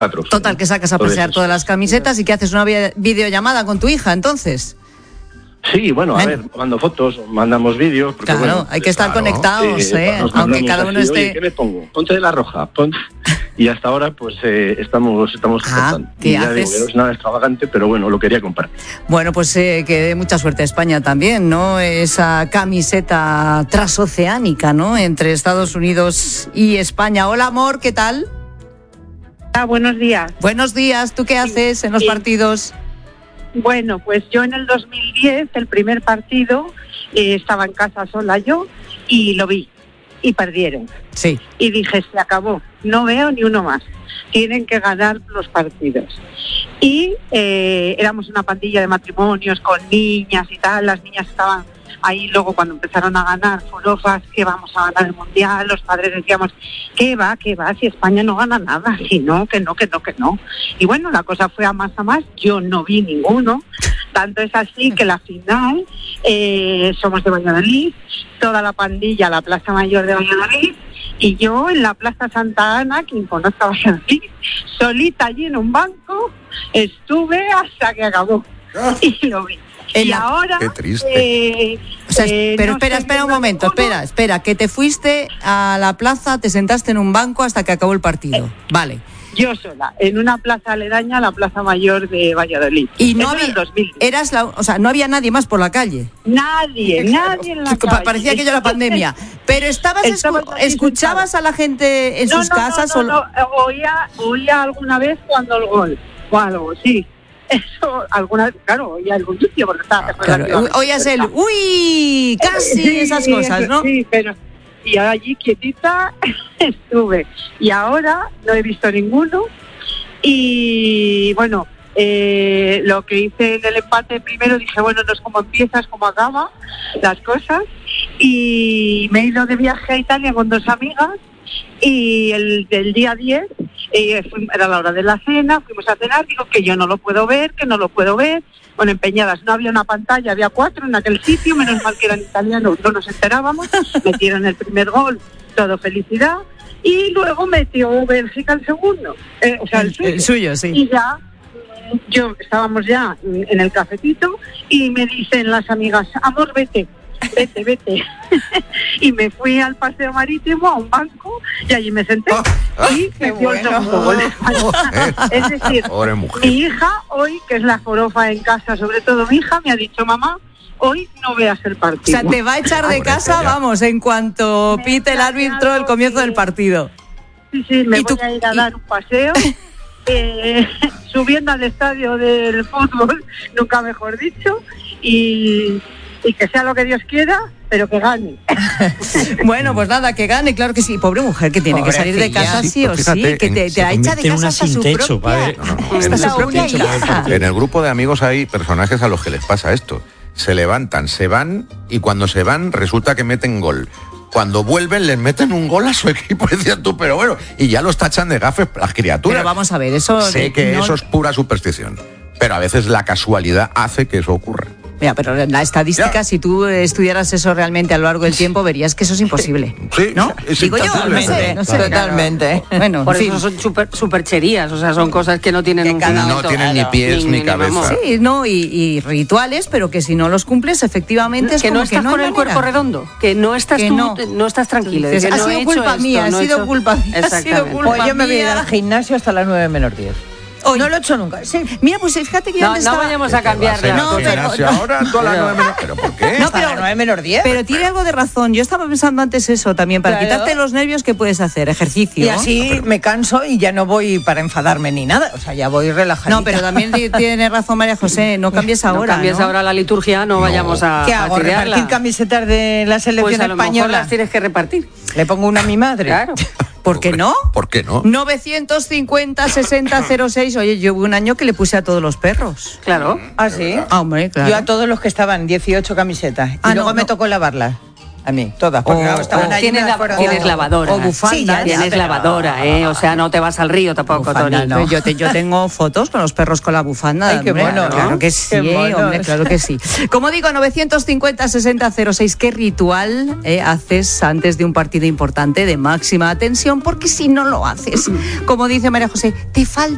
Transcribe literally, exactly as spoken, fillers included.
Total, que sacas a pasear todas las camisetas y que haces una videollamada con tu hija, entonces. Sí, bueno, a ¿Eh? ver, mando fotos, mandamos vídeos. Porque, claro, bueno, hay que estar claro, conectados, eh, ¿eh? Aunque cada uno así, esté... Oye, ¿qué me pongo? Ponte de la roja. Ponte... Y hasta ahora, pues, eh, estamos estamos ah, ¿qué ya haces? Digo, no es nada extravagante, pero bueno, lo quería compartir. Bueno, pues eh, que dé mucha suerte a España también, ¿no? Esa camiseta transoceánica, ¿no? Entre Estados Unidos y España. Hola, amor, ¿qué tal? Ah, buenos días. Buenos días, ¿tú qué haces sí, en los sí. partidos? Bueno, pues yo en el dos mil diez, el primer partido, eh, estaba en casa sola yo y lo vi y perdieron. Sí. Y dije, se acabó, no veo ni uno más. Tienen que ganar los partidos. Y eh, éramos una pandilla de matrimonios con niñas y tal, las niñas estaban ahí luego cuando empezaron a ganar forofas, que vamos a ganar el mundial, los padres decíamos, ¿qué va, qué va? Si España no gana nada, si no, que no, que no, que no. Y bueno, la cosa fue a más a más, yo no vi ninguno, tanto es así que la final, eh, somos de Valladolid, toda la pandilla, la Plaza Mayor de Valladolid, y yo en la Plaza Santa Ana, quien conozca Valladolid, solita allí en un banco, estuve hasta que acabó, y lo vi. Y la... ahora... Qué triste. Eh, o sea, eh, pero no espera, espera un momento, ninguno. espera, espera, que te fuiste a la plaza, te sentaste en un banco hasta que acabó el partido. Eh, vale. Yo sola, en una plaza aledaña a la Plaza Mayor de Valladolid. Y no había, eras la, o sea, no había nadie más por la calle. Nadie, nadie en la calle. Parecía aquello la pandemia. Pero estabas, escu escuchabas a la gente en no, sus no, casas. No, no, no, no. Oía, oía alguna vez cuando el gol o algo, sí. Eso, alguna, claro, oía algún sitio porque estaba... Ah, claro. Oías el, uy, casi, sí, esas cosas, ¿no? Sí, pero... Y ahora allí quietita estuve. Y ahora no he visto ninguno. Y bueno, eh, lo que hice en el empate primero, dije, bueno, no es como empieza, es como acaba las cosas. Y me he ido de viaje a Italia con dos amigas. Y el del día diez, eh, fui, era la hora de la cena, fuimos a cenar, digo que yo no lo puedo ver, que no lo puedo ver. Bueno, empeñadas, no había una pantalla, había cuatro en aquel sitio, menos mal que eran italianos, no nos enterábamos, metieron el primer gol, todo felicidad, y luego metió Bélgica el segundo, eh, o sea, el suyo. El suyo, sí. Y ya, yo, estábamos ya en el cafetito, y me dicen las amigas, amor, vete. Vete, vete. Y me fui al paseo marítimo, a un banco, y allí me senté. Y me dio el segundo gol. Es decir, mi hija, hoy, que es la jorofa en casa, sobre todo mi hija, me ha dicho, mamá, hoy no veas el partido. O sea, te va a echar de casa, vamos, en cuanto me pite el árbitro el comienzo sí. del partido. Sí, sí, me voy tú? a ir a dar un paseo. eh, subiendo al estadio del fútbol, nunca mejor dicho, y... y que sea lo que Dios quiera, pero que gane. Bueno, pues nada, que gane, claro que sí. Pobre mujer que tiene Pobre que salir de casa sí, sí o fíjate, sí, que te, te la echa de casa hasta su techo, propia, no, no, hasta en, su propia hija. En el grupo de amigos hay personajes a los que les pasa esto. Se levantan, se van y cuando se van resulta que meten gol. Cuando vuelven les meten un gol a su equipo, decías tú, pero bueno, y ya los tachan de gafes las criaturas. Pero vamos a ver, eso... Sé que no... eso es pura superstición, pero a veces la casualidad hace que eso ocurra. Mira, pero la estadística, ya. si tú estudiaras eso realmente a lo largo del tiempo, verías que eso es imposible. Sí, ¿no? Es Digo yo, no sé, no sé. Totalmente. Claro. Bueno, por en eso fin. son super, supercherías, o sea, son cosas que no tienen que un cada fundamento. No tienen ni pies ni, ni cabeza. Sí, no, y, y rituales, pero que si no los cumples, efectivamente es que como no estás que no por el manera. cuerpo redondo, que no estás que tú, no. no estás tranquila. Dices, que ha no sido he culpa hecho mía, esto, ha no sido hecho... culpa mía, ha sido culpa Pues yo me voy a ir mía. al gimnasio hasta las nueve menos diez. Hoy. No lo he hecho nunca. Sí. Mira, pues fíjate que yo no, antes no estaba... vayamos a cambiar. No, pero... ahora tú a las nueve menos... ¿Pero por qué? No, pero, a las nueve menos diez. Pero tiene algo de razón. Yo estaba pensando antes eso también. Para claro. quitarte los nervios, ¿qué puedes hacer? Ejercicio. Y así no, pero... me canso y ya no voy para enfadarme ni nada. O sea, ya voy relajadita. No, pero también tiene razón María José. No cambies ahora, No cambies ¿no? ahora la liturgia, no, no. vayamos a ¿Qué hago? A ¿Repartir camisetas de la selección pues a lo española? mejor las tienes que repartir. Le pongo una a mi madre. Claro. ¿Por qué no? ¿Por qué no? novecientos cincuenta, sesenta, cero seis. Oye, yo hubo un año que le puse a todos los perros. Claro. ¿Ah, sí? Ah, hombre, claro. Yo a todos los que estaban, dieciocho camisetas. Ah, y luego no, me no. tocó lavarlas. A mí, todas. Porque Oh, claro, estaban oh. ahí. Tienes, la, tienes lavadora. O bufanda. Sí, ya, tienes ya, lavadora, pero... ¿eh? O sea, no te vas al río tampoco, Bufanda, Tony. no. yo, te, yo tengo fotos con los perros con la bufanda. Ay, qué hombre, bueno, claro ¿no? que sí, Qué monos. hombre, claro que sí. Como digo, novecientos cincuenta, sesenta, cero seis. ¿Qué ritual eh, haces antes de un partido importante de máxima tensión? Porque si no lo haces, como dice María José, te falta